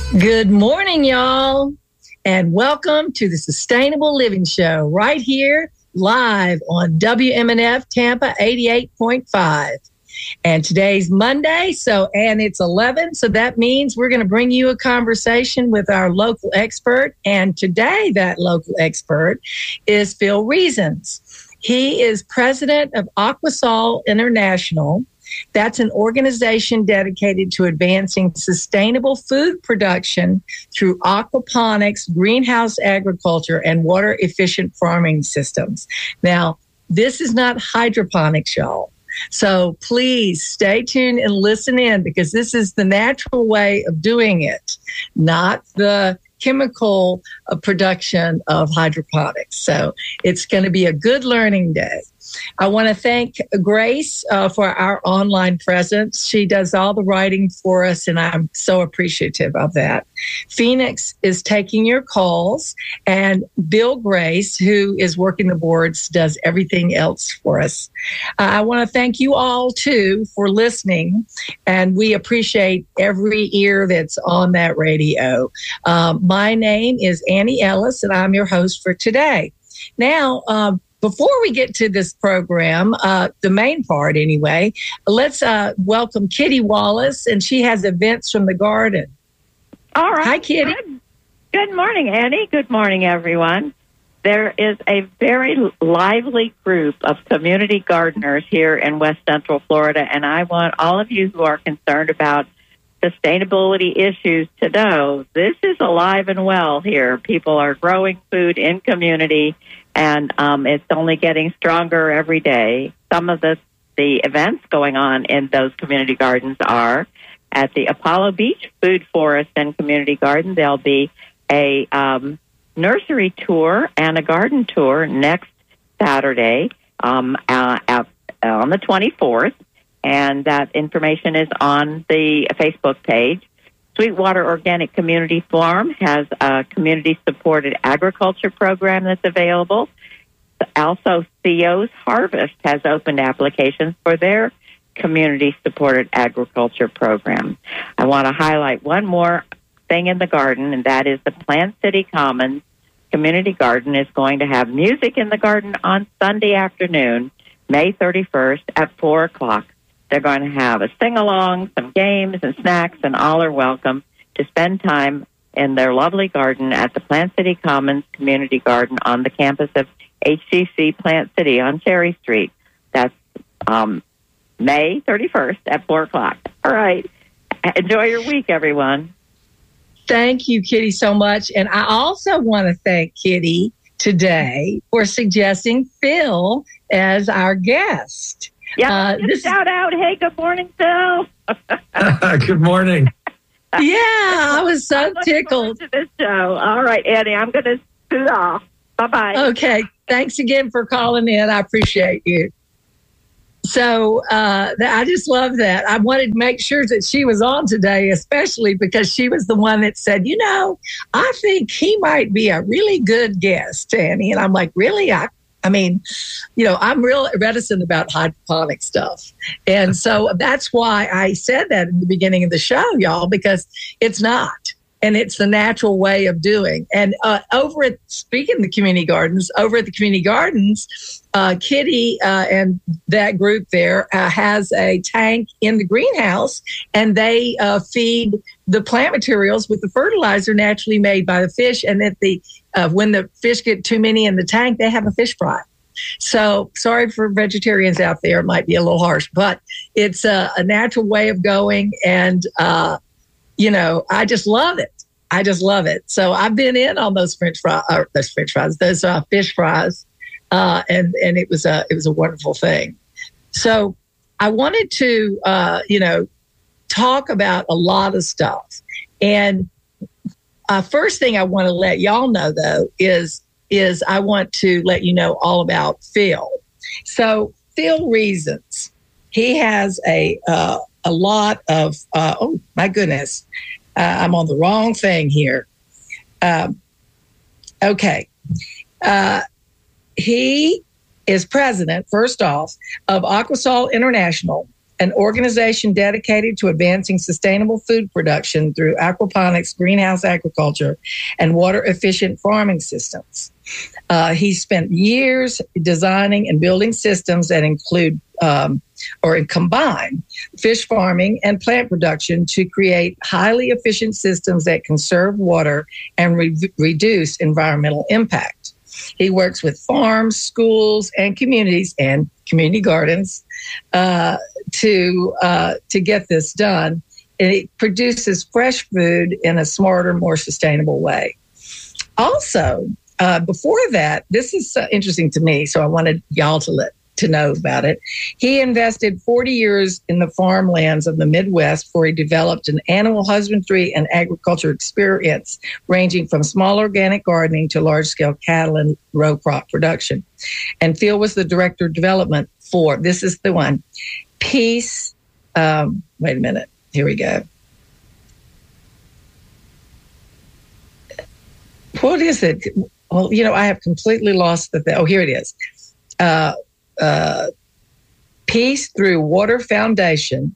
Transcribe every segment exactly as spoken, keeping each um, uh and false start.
Good morning, y'all, and welcome to the Sustainable Living Show right here live on W M N F Tampa eighty-eight point five. And today's Monday, so and it's eleven, so that means we're going to bring you a conversation with our local expert. And today, that local expert is Phil Reasons. He is president of Aquasol International. That's an organization dedicated to advancing sustainable food production through aquaponics, greenhouse agriculture, and water-efficient farming systems. Now, this is not hydroponics, y'all. So please stay tuned and listen in, because this is the natural way of doing it, not the chemical uh, production of hydroponics. So it's going to be a good learning day. I want to thank Grace uh, for our online presence. She does all the writing for us, and I'm so appreciative of that. Phoenix is taking your calls, and Bill Grace, who is working the boards, does everything else for us. Uh, I want to thank you all, too, for listening, and we appreciate every ear that's on that radio. Um, my name is Annie Ellis, and I'm your host for today. Now, um, Before we get to this program, uh, the main part anyway, let's uh, welcome Kitty Wallace, and she has events from the garden. All right. Hi, Kitty. Good, Good morning, Annie. Good morning, everyone. There is a very lively group of community gardeners here in West Central Florida, and I want all of you who are concerned about sustainability issues to know this is alive and well here. People are growing food in community, and um, it's only getting stronger every day. Some of the, the events going on in those community gardens are at the Apollo Beach Food Forest and Community Garden. There'll be a um, nursery tour and a garden tour next Saturday um, uh, at, uh, on the twenty-fourth, and that information is on the Facebook page. Sweetwater Organic Community Farm has a community-supported agriculture program that's available. Also, C O's Harvest has opened applications for their community-supported agriculture program. I want to highlight one more thing in the garden, and that is the Plant City Commons Community Garden is going to have music in the garden on Sunday afternoon, May thirty-first at four o'clock. They're going to have a sing-along, some games and snacks, and all are welcome to spend time in their lovely garden at the Plant City Commons Community Garden on the campus of H C C Plant City on Cherry Street. That's um, May thirty-first at four o'clock. All right. Enjoy your week, everyone. Thank you, Kitty, so much. And I also want to thank Kitty today for suggesting Phil as our guest. Yeah, uh, this shout out. Hey, good morning, Phil. Good morning. Yeah, I was so I'm tickled. to this show. All right, Annie, I'm going to scoot off. Bye-bye. Okay, thanks again for calling in. I appreciate you. So uh, th- I just love that. I wanted to make sure that she was on today, especially because she was the one that said, you know, I think he might be a really good guest, Annie. And I'm like, really? I I mean, you know, I'm real reticent about hydroponic stuff. And so that's why I said that in the beginning of the show, y'all, because it's not. And it's the natural way of doing. And uh, over at, speaking of the community gardens, over at the community gardens, uh, Kitty uh, and that group there uh, has a tank in the greenhouse, and they uh, feed the plant materials with the fertilizer naturally made by the fish. And that the uh, when the fish get too many in the tank, they have a fish fry. So sorry for vegetarians out there. It might be a little harsh, but it's a, a natural way of going. And, uh, you know, I just love it. I just love it. So I've been in on those French fries, or those French fries, those uh, fish fries, uh, and and it was a it was a wonderful thing. So I wanted to, uh, you know, talk about a lot of stuff. And uh, first thing I want to let y'all know, though, is is I want to let you know all about Phil. So Phil Reasons, he has a uh, a lot of uh, oh my goodness. Uh, I'm on the wrong thing here. Um, okay. Uh, he is president, first off, of Aquasol International, an organization dedicated to advancing sustainable food production through aquaponics, greenhouse agriculture, and water-efficient farming systems. Uh, he spent years designing and building systems that include um, or combine fish farming and plant production to create highly efficient systems that conserve water and re- reduce environmental impact. He works with farms, schools, and communities and community gardens uh, to uh, to get this done. And it produces fresh food in a smarter, more sustainable way. Also, uh, before that, this is uh, interesting to me, so I wanted y'all to let to know about it. He invested forty years in the farmlands of the Midwest, where he developed an animal husbandry and agriculture experience ranging from small organic gardening to large-scale cattle and row crop production. And Phil was the director of development for, this is the one, Peace, um, wait a minute, here we go. What is it? Well, you know, I have completely lost the, th- oh, here it is. Uh, Uh, Peace Through Water Foundation,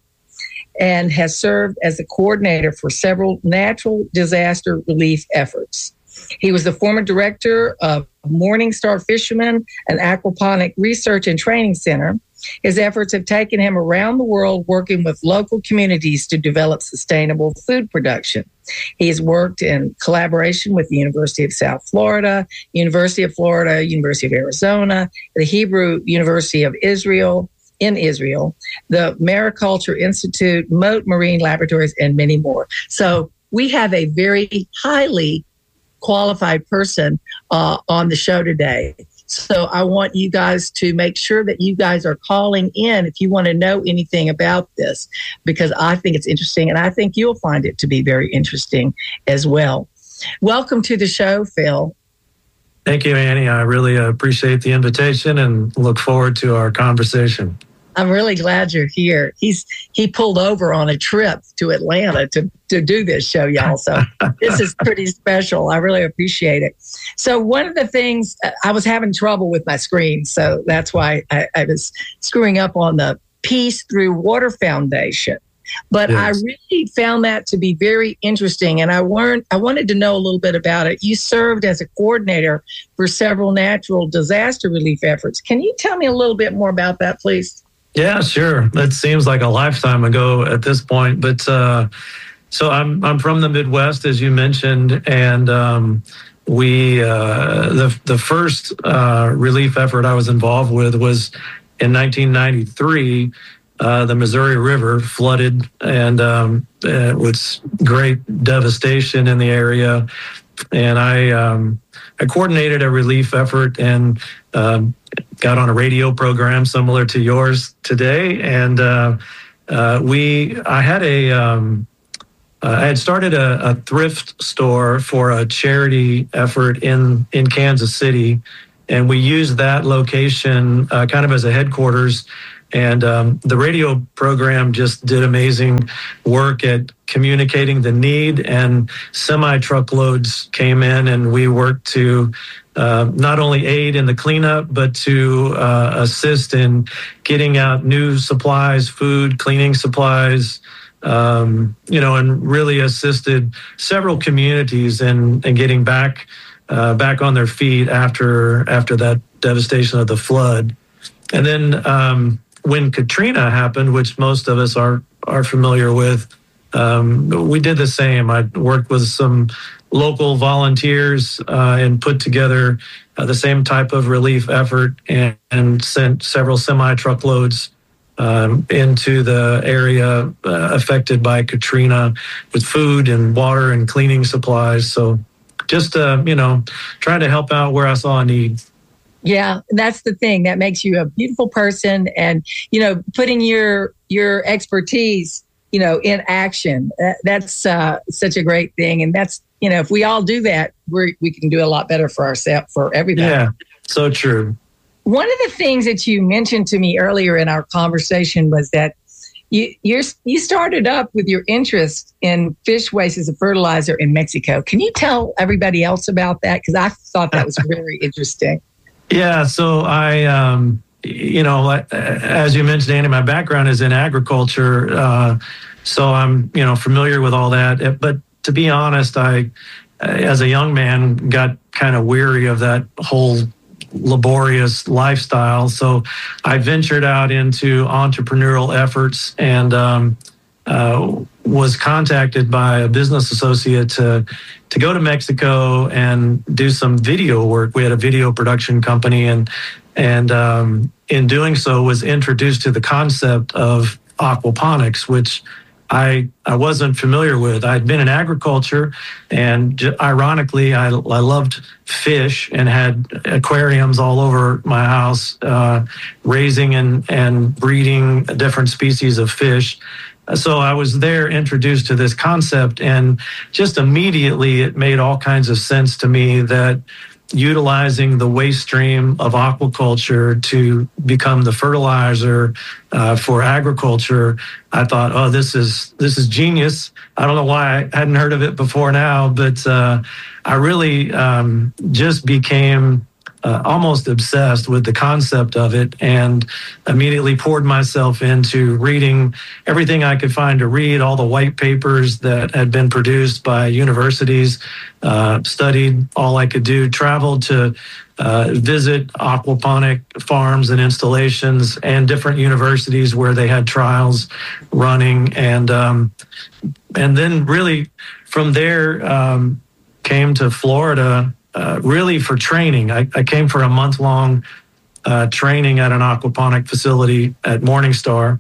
and has served as a coordinator for several natural disaster relief efforts. He was the former director of Morningstar Fishermen, an aquaponic research and training center. His efforts have taken him around the world working with local communities to develop sustainable food production. He has worked in collaboration with the University of South Florida, University of Florida, University of Arizona, the Hebrew University of Israel, in Israel, the Mariculture Institute, Mote Marine Laboratories, and many more. So we have a very highly qualified person uh, on the show today. So I want you guys to make sure that you guys are calling in if you want to know anything about this, because I think it's interesting, and I think you'll find it to be very interesting as well. Welcome to the show, Phil. Thank you, Annie. I really appreciate the invitation and look forward to our conversation. I'm really glad you're here. He's he pulled over on a trip to Atlanta to, to do this show, y'all. So this is pretty special. I really appreciate it. So one of the things, I was having trouble with my screen, so that's why I, I was screwing up on the Peace Through Water Foundation. But yes. I really found that to be very interesting, and I learned, I wanted to know a little bit about it. You served as a coordinator for several natural disaster relief efforts. Can you tell me a little bit more about that, please? Yeah, sure. That seems like a lifetime ago at this point. But uh, so I'm I'm from the Midwest, as you mentioned, and um, we uh, the the first uh, relief effort I was involved with was in nineteen ninety-three. Uh, the Missouri River flooded, and um, it was great devastation in the area. And I um, I coordinated a relief effort and um, got on a radio program similar to yours today. And uh, uh, we I had a um, uh, I had started a, a thrift store for a charity effort in in Kansas City, and we used that location uh, kind of as a headquarters. And um, the radio program just did amazing work at communicating the need, and semi-truckloads came in, and we worked to uh, not only aid in the cleanup, but to uh, assist in getting out new supplies, food, cleaning supplies, um, you know, and really assisted several communities in, in getting back uh, back on their feet after after that devastation of the flood. And then um, when Katrina happened, which most of us are are familiar with, um, we did the same. I worked with some local volunteers uh, and put together uh, the same type of relief effort, and, and sent several semi-truckloads um, into the area uh, affected by Katrina with food and water and cleaning supplies. So just, uh, you know, trying to help out where I saw a need. Yeah, that's the thing that makes you a beautiful person, and, you know, putting your your expertise, you know, in action. That, that's uh, such a great thing. And that's, you know, if we all do that, we we can do a lot better for ourselves, for everybody. Yeah, so true. One of the things that you mentioned to me earlier in our conversation was that you you're, you started up with your interest in fish waste as a fertilizer in Mexico. Can you tell everybody else about that? Because I thought that was very interesting. Yeah, so I, um, you know, as you mentioned, Andy, my background is in agriculture, uh, so I'm, you know, familiar with all that. But to be honest, I, as a young man, got kind of weary of that whole laborious lifestyle. So I ventured out into entrepreneurial efforts and um, uh, was contacted by a business associate to to go to Mexico and do some video work. We had a video production company, and and um, in doing so was introduced to the concept of aquaponics, which I I wasn't familiar with. I'd been in agriculture, and j- ironically, I, I loved fish and had aquariums all over my house, uh, raising and, and breeding different species of fish. So I was there introduced to this concept, and just immediately it made all kinds of sense to me that utilizing the waste stream of aquaculture to become the fertilizer uh, for agriculture, I thought, oh, this is this is genius. I don't know why I hadn't heard of it before now, but uh, I really um, just became uh, almost obsessed with the concept of it, and immediately poured myself into reading everything I could find to read, all the white papers that had been produced by universities, uh, studied all I could do, traveled to uh, visit aquaponic farms and installations and different universities where they had trials running. And, um, and then really from there um, came to Florida Uh, really for training. I, I came for a month-long uh, training at an aquaponic facility at Morningstar.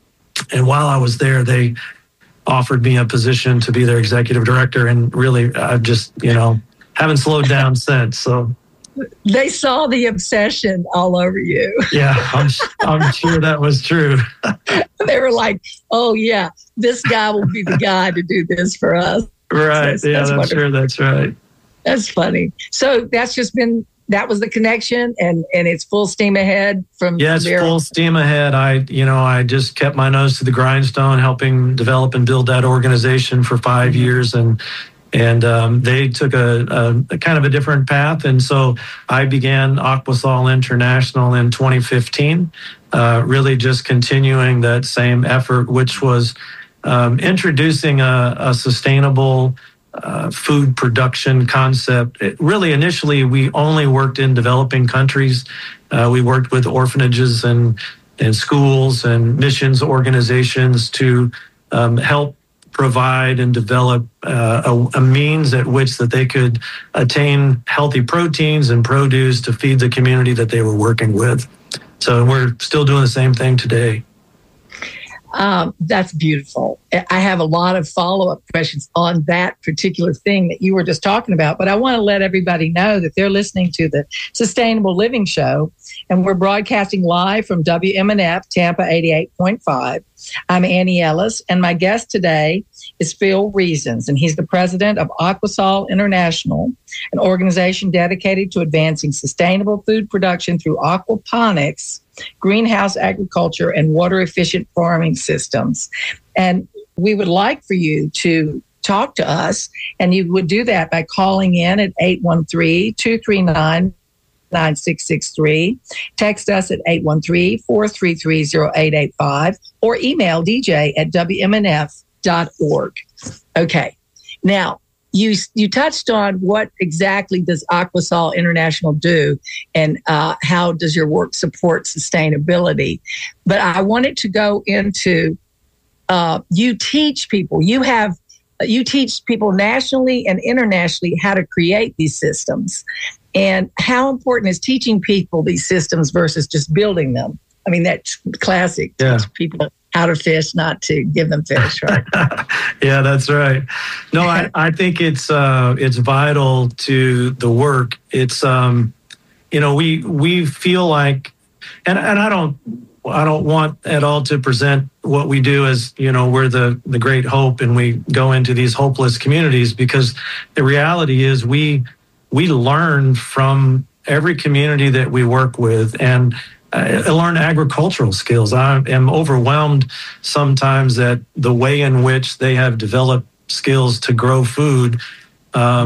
And while I was there, they offered me a position to be their executive director. And really, I've just, you know, haven't slowed down since. So they saw the obsession all over you. Yeah, I'm, I'm sure that was true. They were like, oh, yeah, this guy will be the guy to do this for us. Right. So yeah, that's, that's sure. That's right. That's funny. So that's just been, that was the connection, and, and it's full steam ahead from Yeah, it's there. full steam ahead. I, you know, I just kept my nose to the grindstone, helping develop and build that organization for five mm-hmm. years. And, and um, they took a, a, a kind of a different path. And so I began Aquasol International in twenty fifteen, uh, really just continuing that same effort, which was um, introducing a, a sustainable Uh, food production concept. It really, initially, we only worked in developing countries. Uh, we worked with orphanages and, and schools and missions organizations to um, help provide and develop uh, a, a means at which that they could attain healthy proteins and produce to feed the community that they were working with. So we're still doing the same thing today. Um, that's beautiful. I have a lot of follow-up questions on that particular thing that you were just talking about, but I want to let everybody know that they're listening to the Sustainable Living Show, and we're broadcasting live from W M N F Tampa eighty-eight point five. I'm Annie Ellis, and my guest today is Phil Reasons, and he's the president of Aquasol International, an organization dedicated to advancing sustainable food production through aquaponics, greenhouse agriculture, and water-efficient farming systems. And we would like for you to talk to us, and you would do that by calling in at eight one three, two three nine, nine six six three. Text us at eight one three, four three three, zero eight eight five, or email d j at w m n f dot org. Okay. Now, You you touched on what exactly does Aquasol International do, and uh, how does your work support sustainability? But I wanted to go into uh, you teach people. You have you teach people nationally and internationally how to create these systems, and how important is teaching people these systems versus just building them? I mean, that's classic. Yeah. Teach people how to fish, not to give them fish, right? Yeah, that's right. No, I, I think it's uh, it's vital to the work. It's um, you know, we we feel like, and and I don't I don't want at all to present what we do as, you know, we're the the great hope and we go into these hopeless communities, because the reality is we we learn from every community that we work with, and I learned agricultural skills. I am overwhelmed sometimes at the way in which they have developed skills to grow food um,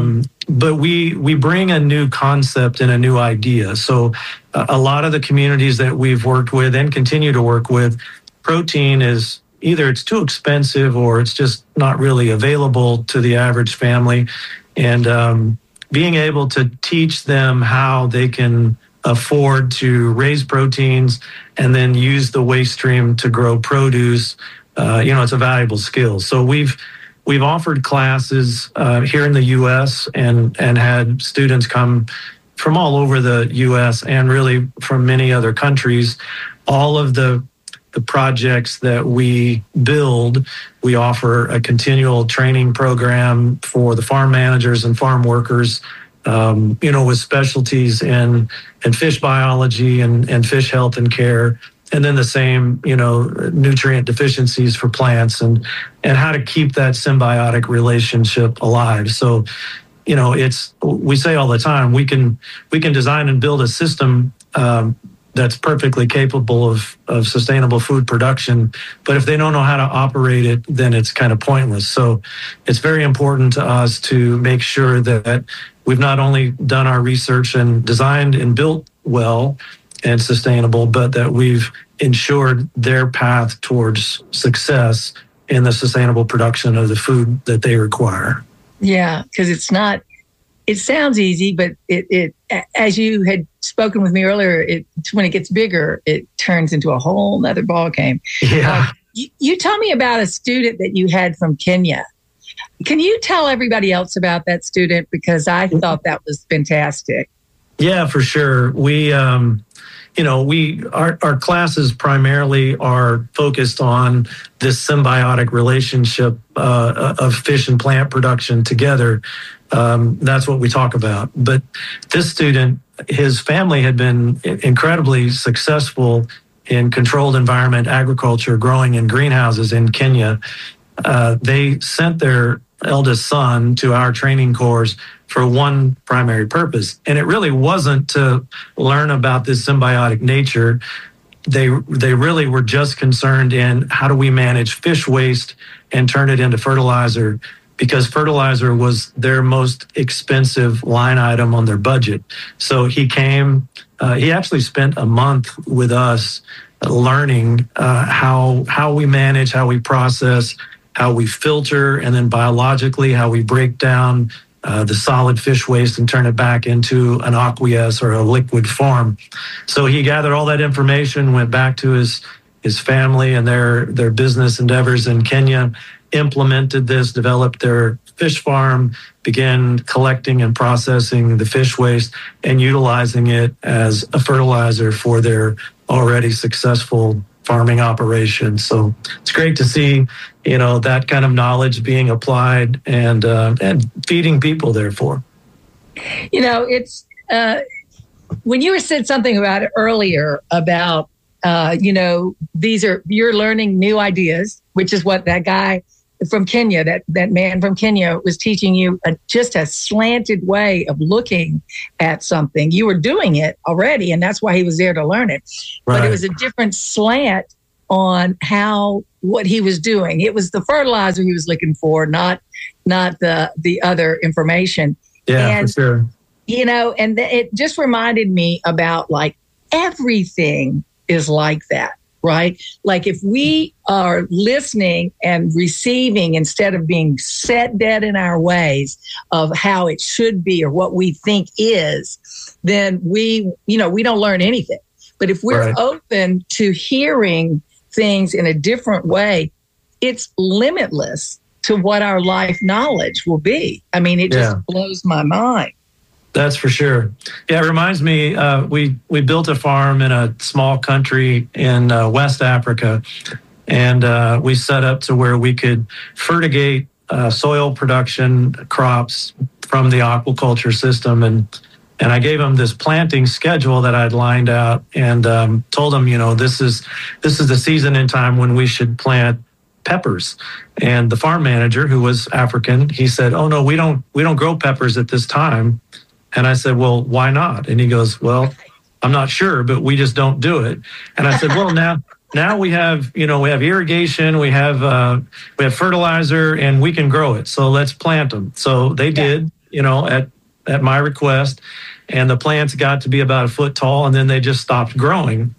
but we we bring a new concept and a new idea. So uh, a lot of the communities that we've worked with and continue to work with, protein is either it's too expensive or it's just not really available to the average family. And um, being able to teach them how they can afford to raise proteins and then use the waste stream to grow produce, uh, you know, it's a valuable skill. So we've we've offered classes uh, here in the U S and and had students come from all over the U S and really from many other countries. All of the the projects that we build, we offer a continual training program for the farm managers and farm workers, um, you know, with specialties in, in fish biology and, and fish health and care. And then the same, you know, nutrient deficiencies for plants and, and how to keep that symbiotic relationship alive. So, you know, it's, we say all the time, we can, we can design and build a system, um, that's perfectly capable of, of sustainable food production. But if they don't know how to operate it, then it's kind of pointless. So it's very important to us to make sure that we've not only done our research and designed and built well and sustainable, but that we've ensured their path towards success in the sustainable production of the food that they require. Yeah, because it's not, it sounds easy, but it, it, as you had spoken with me earlier, it, when it gets bigger, it turns into a whole nother ballgame. Yeah. Uh, you, you tell me about a student that you had from Kenya. Can you tell everybody else about that student? Because I thought that was fantastic. Yeah, for sure. We, um, you know, we our, our classes primarily are focused on this symbiotic relationship uh, of fish and plant production together. Um, that's what we talk about. But this student, his family had been incredibly successful in controlled environment agriculture, growing in greenhouses in Kenya. Uh, they sent their eldest son to our training course for one primary purpose. And it really wasn't to learn about this symbiotic nature. They they really were just concerned in how do we manage fish waste and turn it into fertilizer, because fertilizer was their most expensive line item on their budget. So he came, uh, he actually spent a month with us learning uh, how how we manage, how we process, how we filter, and then biologically, how we break down uh, the solid fish waste and turn it back into an aqueous or a liquid form. So he gathered all that information, went back to his his family and their, their business endeavors in Kenya, implemented this, developed their fish farm, began collecting and processing the fish waste and utilizing it as a fertilizer for their already successful farming operations. So it's great to see, you know, that kind of knowledge being applied and uh, and feeding people, therefore. You know, it's uh, when you said something about it earlier about, uh, you know, these are, you're learning new ideas, which is what that guy from Kenya, that, that man from Kenya was teaching you a, just a slanted way of looking at something. You were doing it already, and that's why he was there to learn it. Right. But it was a different slant on how, what he was doing. It was the fertilizer he was looking for, not, not the, the other information. Yeah, and, for sure. You know, and th- it just reminded me about like everything is like that. Right? Like if we are listening and receiving instead of being set dead in our ways of how it should be or what we think is, then we, you know, we don't learn anything. But if we're right. open to hearing things in a different way, it's limitless to what our life knowledge will be. I mean, it just yeah. blows my mind. That's for sure. Yeah, it reminds me, uh, we, we built a farm in a small country in uh, West Africa, and uh, we set up to where we could fertigate uh, soil production crops from the aquaculture system. And and I gave them this planting schedule that I'd lined out and um, told them, you know, this is this is the season and time when we should plant peppers. And the farm manager, who was African, he said, oh, no, we don't we don't grow peppers at this time. And I said, well, why not? And he goes, well, I'm not sure, but we just don't do it. And I said, well, now now we have, you know, we have irrigation, we have uh, we have fertilizer, and we can grow it. So let's plant them. So they did, you know, at at my request, and the plants got to be about a foot tall, and then they just stopped growing.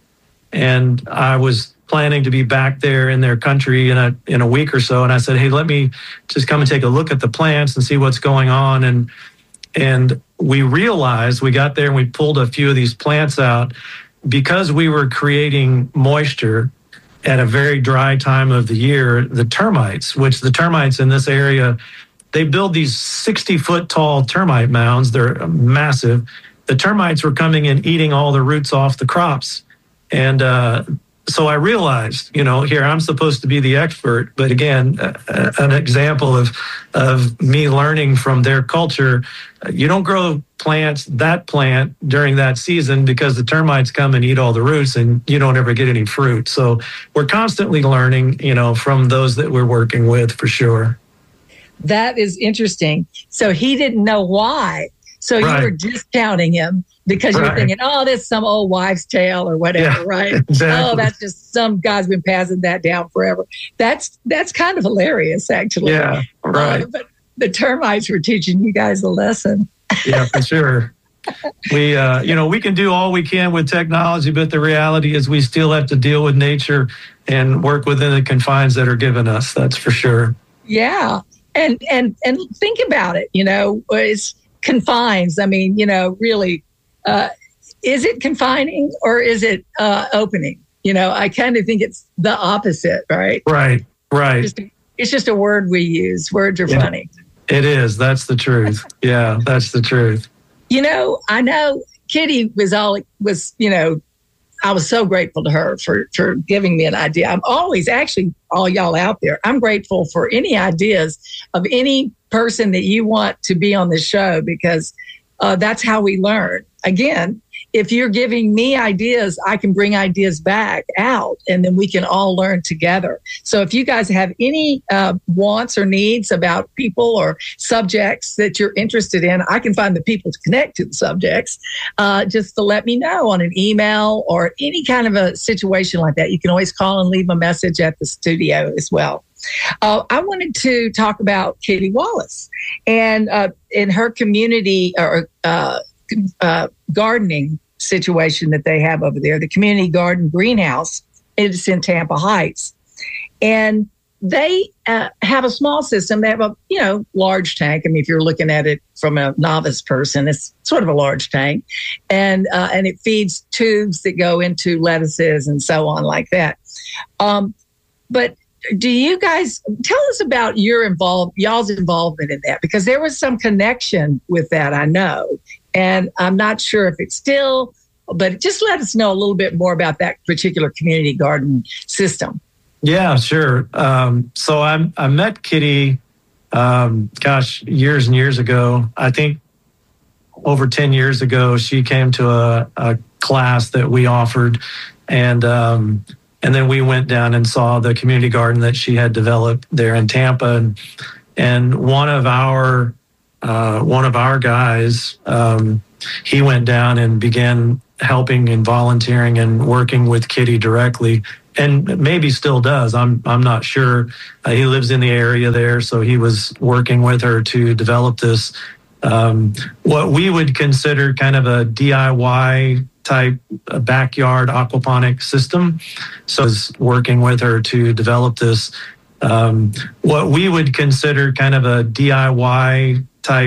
And I was planning to be back there in their country in a in a week or so, and I said, hey, let me just come and take a look at the plants and see what's going on. And and we realized, we got there and we pulled a few of these plants out because we were creating moisture at a very dry time of the year. The termites, which the termites in this area, they build these sixty foot tall termite mounds. They're massive. The termites were coming and eating all the roots off the crops. And uh, so I realized, you know, here I'm supposed to be the expert, but again, uh, an example of of me learning from their culture. You don't grow plants, that plant during that season, because the termites come and eat all the roots and you don't ever get any fruit. So we're constantly learning, you know, from those that we're working with, for sure. That is interesting. So he didn't know why. So right. You were discounting him because you right. were thinking, oh, that's some old wives' tale or whatever, yeah, right? Exactly. Oh, that's just some guy's been passing that down forever. That's that's kind of hilarious, actually. Yeah, right. Uh, but the termites were teaching you guys a lesson. Yeah, for sure. We, uh, you know, we can do all we can with technology, but the reality is we still have to deal with nature and work within the confines that are given us. That's for sure. Yeah, and and and think about it. You know, it's confines. I mean, you know, really, uh, is it confining or is it uh, opening? You know, I kind of think it's the opposite, right? Right, right. It's just, it's just a word we use. Words are yeah, funny. It is. That's the truth. Yeah, that's the truth. You know, I know Kitty was all was, you know, I was so grateful to her for, for giving me an idea. I'm always, actually, all y'all out there, I'm grateful for any ideas of any person that you want to be on the show, because uh, that's how we learn. Again, if you're giving me ideas, I can bring ideas back out and then we can all learn together. So if you guys have any uh, wants or needs about people or subjects that you're interested in, I can find the people to connect to the subjects, uh, just to let me know on an email or any kind of a situation like that. You can always call and leave a message at the studio as well. Uh, I wanted to talk about Kitty Wallace and uh, in her community or uh, uh, gardening situation that they have over there, the community garden greenhouse. It's in Tampa Heights. And they uh, have a small system. They have a, you know, large tank. I mean, if you're looking at it from a novice person, it's sort of a large tank. And uh, and it feeds tubes that go into lettuces and so on like that. Um, but do you guys tell us about your involved, y'all's involvement in that? Because there was some connection with that, I know. And I'm not sure if it's still, but just let us know a little bit more about that particular community garden system. Yeah, sure. Um, so I I met Kitty, um, gosh, years and years ago. I think over ten years ago, she came to a, a class that we offered, and um, and then we went down and saw the community garden that she had developed there in Tampa, and and one of our uh, one of our guys, um, he went down and began helping and volunteering and working with Kitty directly. And maybe still does. I'm I'm not sure. Uh, he lives in the area there, so he was working with her to develop this, um, what we would consider kind of a D I Y type backyard aquaponic system. So I was working with her to develop this, um, what we would consider kind of a D I Y